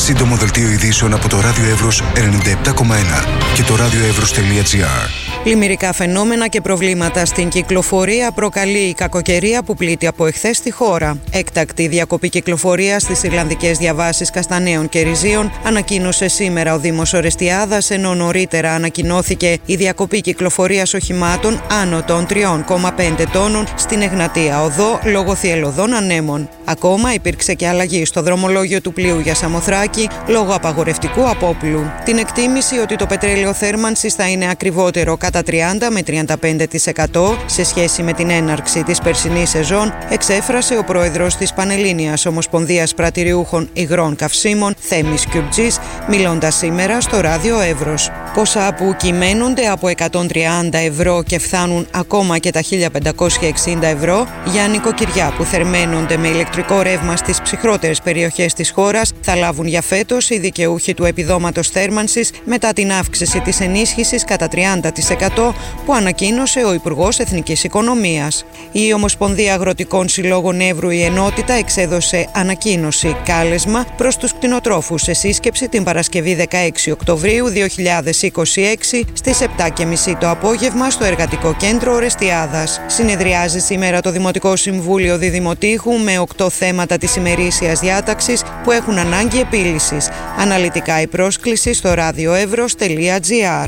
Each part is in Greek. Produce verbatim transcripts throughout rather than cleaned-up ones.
Σύντομο δελτίο ειδήσεων από το Ράδιο Εύρος ενενήντα επτά κόμμα ένα και το radioevros.gr. Πλημμυρικά φαινόμενα και προβλήματα στην κυκλοφορία προκαλεί η κακοκαιρία που πλήττει από εχθές στη χώρα. Έκτακτη διακοπή κυκλοφορίας στις Ιρλανδικές διαβάσεις Καστανέων και Ριζίων ανακοίνωσε σήμερα ο Δήμος Ορεστιάδας, ενώ νωρίτερα ανακοινώθηκε η διακοπή κυκλοφορίας οχημάτων άνω των τρία κόμμα πέντε τόνων στην Εγνατία Οδό λόγω θυελλωδών ανέμων. Ακόμα υπήρξε και αλλαγή στο δρομολόγιο του πλοίου για Σαμοθράκη λόγω απαγορευτικού απόπλου. Την εκτίμηση ότι το πετρέλαιο θέρμανσης θα είναι ακριβότερο κατά τριάντα με τριάντα πέντε τοις εκατό σε σχέση με την έναρξη της περσινής σεζόν εξέφρασε ο πρόεδρος της Πανελλήνιας Ομοσπονδίας Πρατηριούχων Υγρών Καυσίμων, Θέμης Κιουρτζής, μιλώντας σήμερα στο Ράδιο Εύρος. Ποσά που κυμαίνονται από εκατόν τριάντα ευρώ και φτάνουν ακόμα και τα χίλια πεντακόσια εξήντα ευρώ για νοικοκυριά που θερμαίνονται με ηλεκτρικό ρεύμα στις ψυχρότερες περιοχές της χώρας θα λάβουν για φέτος οι δικαιούχοι του επιδόματος θέρμανσης μετά την αύξηση της ενίσχυσης κατά τριάντα τοις εκατό που ανακοίνωσε ο Υπουργός Εθνικής Οικονομίας. Η Ομοσπονδία Αγροτικών Συλλόγων Εύρου η Ενότητα εξέδωσε ανακοίνωση κάλεσμα προς τους κτηνοτρόφους σε σύσκεψη την Παρασκευή δεκαέξι Οκτωβρίου δύο χιλιάδες είκοσι έξι στις επτά και μισή το απόγευμα στο Εργατικό Κέντρο Ορεστιάδας. Συνεδριάζει σήμερα το Δημοτικό Συμβούλιο Διδημοτήχου με οκτώ θέματα της ημερήσιας διάταξης που έχουν ανάγκη επίλυσης. Αναλυτικά η πρόσκληση στο radioevros.gr.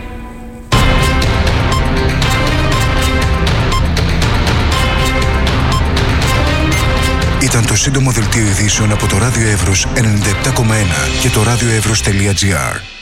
Ήταν το σύντομο δελτίο ειδήσεων από το Ράδιο Εύρος ενενήντα επτά κόμμα ένα και το radioevros.gr.